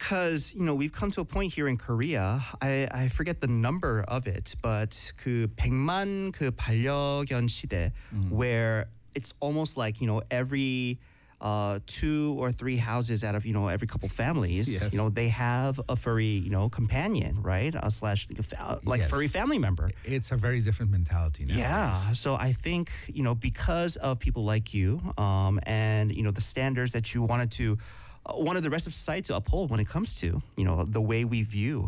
Because, we've come to a point here in Korea. I forget the number of it, but 그 100만 그 반려견 시대 where it's almost like, every 2 or 3 houses out of, every couple families, Yes. they have a furry, companion, right? Slash Yes. furry family member. It's a very different mentality now. Yeah. So I think, because of people like you, and, the standards that you wanted the rest of society to uphold when it comes to, the way we view,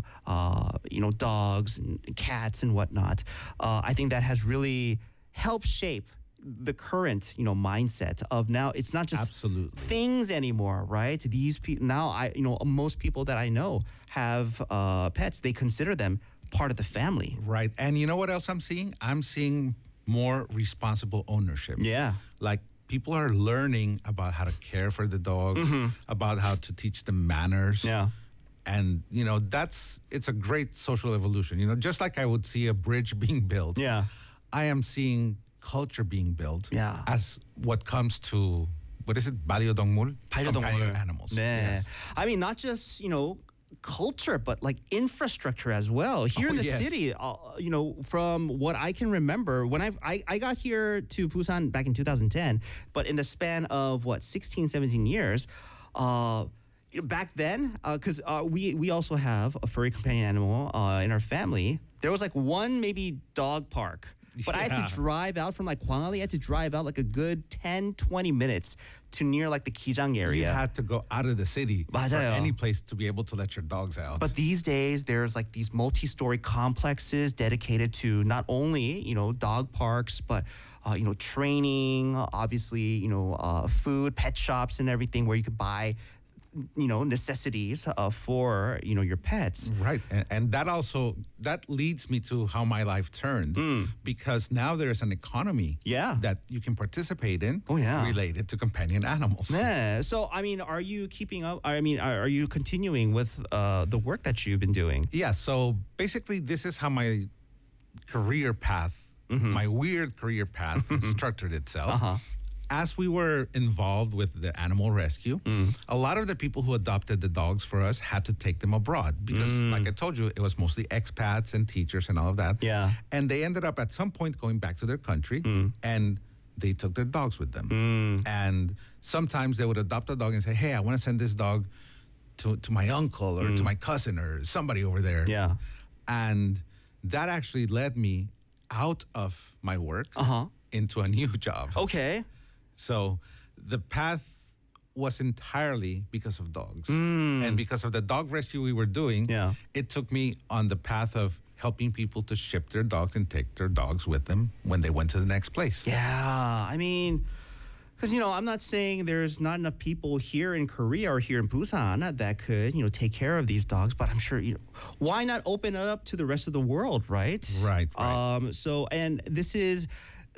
dogs and cats and whatnot. I think that has really helped shape the current, mindset of now it's not just Absolutely. things anymore, right? These people now, most people that I know have pets. They consider them part of the family. Right. And you know what else I'm seeing? I'm seeing more responsible ownership. Yeah. Like people are learning about how to care for the dogs, about how to teach them manners. Yeah. And, it's a great social evolution. Just like I would see a bridge being built. Yeah. I am seeing culture being built Yeah. as what comes to, what is it? 반려동물? 반려동물. Companion animals. 네. Yes. I mean, not just, culture, but like infrastructure as well. Here in the yes. city, from what I can remember, when I got here to Busan back in 2010, but in the span of 16, 17 years, back then, because we also have a furry companion animal in our family, there was like one maybe dog park. But I had Yeah. to drive out from like Gwangali. I had to drive out like a good 10, 20 minutes to near like the Kijang area. You had to go out of the city or 맞아요. any place to be able to let your dogs out. But these days, there's like these multi-story complexes dedicated to not only, dog parks, but, training, obviously, food, pet shops and everything where you could buy, necessities for, your pets. Right. And that leads me to how my life turned. Because now there's an economy Yeah. that you can participate in Oh, yeah. related to companion animals. Yeah. So, I mean, are you keeping up? I mean, are you continuing with the work that you've been doing? Yeah. So basically, this is how my career path, my weird career path structured itself. Uh-huh. As we were involved with the animal rescue, a lot of the people who adopted the dogs for us had to take them abroad because, like I told you, it was mostly expats and teachers and all of that. Yeah. And they ended up at some point going back to their country and they took their dogs with them. And sometimes they would adopt a dog and say, hey, I want to send this dog to my uncle or to my cousin or somebody over there. Yeah. And that actually led me out of my work into a new job. Okay. So the path was entirely because of dogs. And because of the dog rescue we were doing, Yeah. it took me on the path of helping people to ship their dogs and take their dogs with them when they went to the next place. Yeah. I mean, because, I'm not saying there's not enough people here in Korea or here in Busan that could, take care of these dogs. But I'm sure, why not open it up to the rest of the world, right? Right. So, and this is,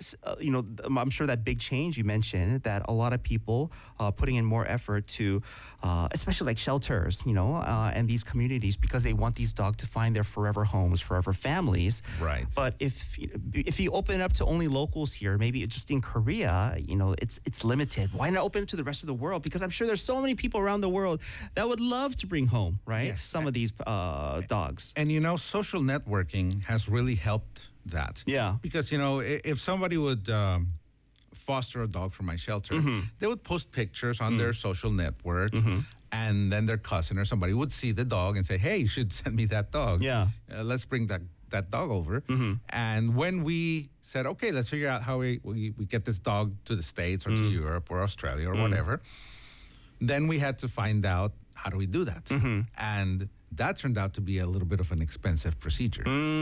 I'm sure that big change you mentioned, that a lot of people putting in more effort to, especially like shelters, and these communities, because they want these dogs to find their forever homes, forever families. Right. But if you open it up to only locals here, maybe just in Korea, it's limited. Why not open it to the rest of the world? Because I'm sure there's so many people around the world that would love to bring home, right? Yes. Some of these dogs. And social networking has really helped that. Yeah. Because, if somebody would foster a dog from my shelter, they would post pictures on their social network. And then their cousin or somebody would see the dog and say, hey, you should send me that dog. Yeah. Let's bring that dog over. And when we said, okay, let's figure out how we get this dog to the States or to Europe or Australia or whatever, then we had to find out, how do we do that? And that turned out to be a little bit of an expensive procedure.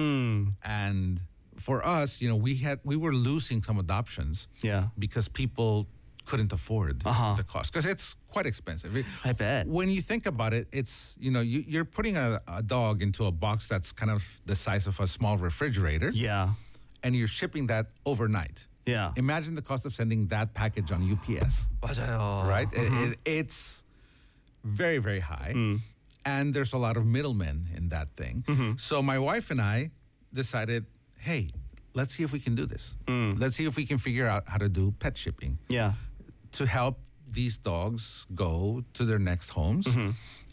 And for us, we were losing some adoptions Yeah. because people couldn't afford the cost because it's quite expensive. I bet. When you think about it, it's, you're putting a dog into a box that's kind of the size of a small refrigerator. Yeah. And you're shipping that overnight. Yeah. Imagine the cost of sending that package on UPS, 맞아요. right? It's very, very high. And there's a lot of middlemen in that thing. So my wife and I decided, hey, let's see if we can do this. Let's see if we can figure out how to do pet shipping Yeah. to help these dogs go to their next homes